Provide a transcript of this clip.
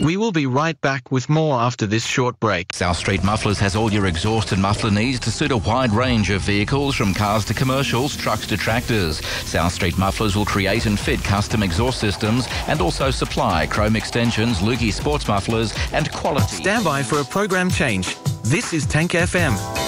We will be right back with more after this short break. South Street Mufflers has all your exhaust and muffler needs to suit a wide range of vehicles, from cars to commercials, trucks to tractors. South Street Mufflers will create and fit custom exhaust systems and also supply chrome extensions, Lukey sports mufflers and quality. Stand by for a program change. This is Tank FM.